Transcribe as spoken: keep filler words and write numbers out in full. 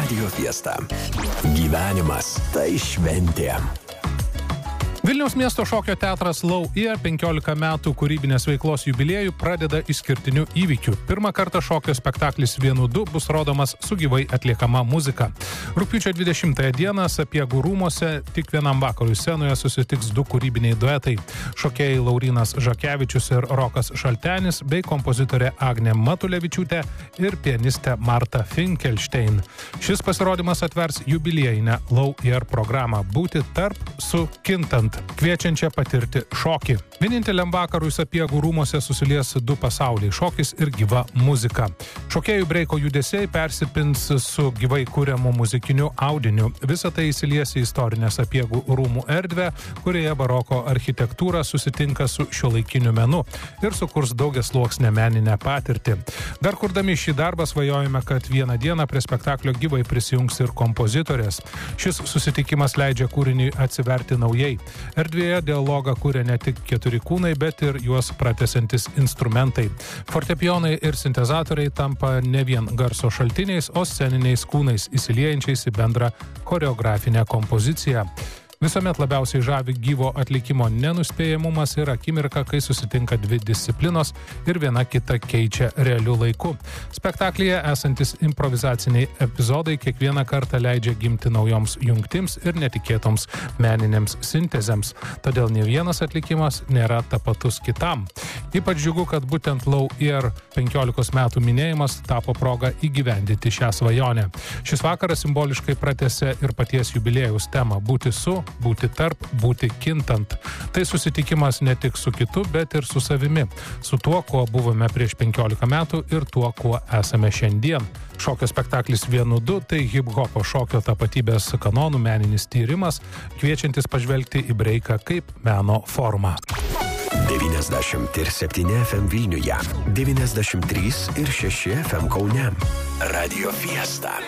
Radio Fiesta. Gyvenimas tai šventė. Vilniaus miesto šokio teatras Low Air penkiolika metų kūrybinės veiklos jubiliejų pradeda išskirtiniu įvykiu. Pirmą kartą šokio spektaklis Vienu du bus rodomas su gyvai atliekama muzika. Rugpjūčio dvidešimtąją dieną Sapiegų rūmuose tik vienam vakarui scenoje susitiks du kūrybiniai duetai – šokėjai Laurynas Žakevičius ir Rokas Šaltenis bei kompozitorė Agnė Matulevičiūtė ir pianistė Marta Finkelstein. Šis pasirodymas atvers jubiliejinę Low Air programą Būti tarp su kintant, kviečiančią patirti šokį. Vieninteliam vakarui Sapiegų rūmuose susilies du pasauliai – šokis ir gyva muzika. Šokėjų breiko judesiai persipins su gyvai kuriamu muzikiniu audiniu. Visa tai įsilies į istorinę Sapiegų rūmų erdvę, kurioje baroko architektūra susitinka su šiuolaikiniu menu ir sukurs daugiasluoksnę meninę patirtį. Dar kurdami šį darbą svajojame, kad vieną dieną prie spektaklio gyvai prisijungs ir kompozitorės. Šis susitikimas leidžia kūriniui atsiverti naujai. Erdvėje dialogą kuria ne tik keturi kūnai, bet ir juos pratęsiantis instrumentai. Fortepijonai ir sintezatoriai tampa ne vien garso šaltiniais, o sceniniais kūnais įsiliejančiais į bendrą choreografinę kompoziciją. Visuomet labiausiai žavi gyvo atlikimo nenuspėjamumas ir akimirka, kai susitinka dvi disciplinos ir viena kitą keičia realiu laiku. Spektaklyje esantis improvizaciniai epizodai kiekvieną kartą leidžia gimti naujoms jungtims ir netikėtoms meninėms sintezėms. Todėl ne vienas atlikimas nėra tapatus kitam. Ypač džiugu, kad būtent Low Air penkiolikos metų minėjimas tapo proga įgyvendinti šią svajonę. Šis vakaras simboliškai pratęsė ir paties jubiliejaus temą – būti su, būti tarp, būti kintant. Tai susitikimas ne tik su kitu, bet ir su savimi. Su tuo, kuo buvome prieš penkiolika metų ir tuo, kuo esame šiandien. Šokio spektaklis Vienu du tai hip-hopo šokio tapatybės kanonų meninis tyrimas, kviečiantis pažvelgti į breiką kaip meno formą. devyniasdešimt septyni F M Vilniuje, devyniasdešimt trys ir šeši F M Kaune. Radio Fiesta.